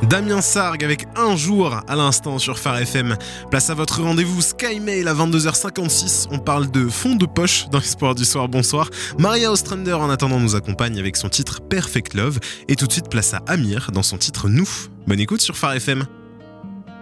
Damien Sargue avec Un jour à l'instant sur Phare FM. Place à votre rendez-vous Skymail à 22h56. On parle de fond de poche dans l'Espoir du soir. Bonsoir. Maria Ostrander en attendant nous accompagne avec son titre Perfect Love. Et tout de suite place à Amir dans son titre Nous. Bonne écoute sur Phare FM.